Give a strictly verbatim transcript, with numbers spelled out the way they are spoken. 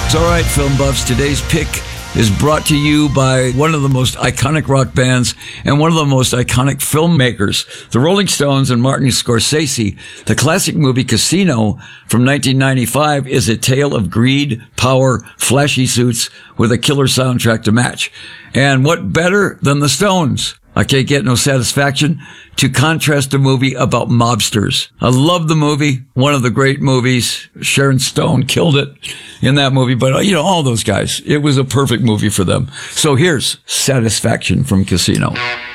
It's all right, film buffs. Today's pick is brought to you by one of the most iconic rock bands and one of the most iconic filmmakers, the Rolling Stones and Martin Scorsese. The classic movie Casino from nineteen ninety-five is a tale of greed, power, flashy suits with a killer soundtrack to match. And what better than the Stones? I can't get no satisfaction to contrast a movie about mobsters. I love the movie. One of the great movies. Sharon Stone killed it in that movie. But, you know, all those guys, it was a perfect movie for them. So here's Satisfaction from Casino.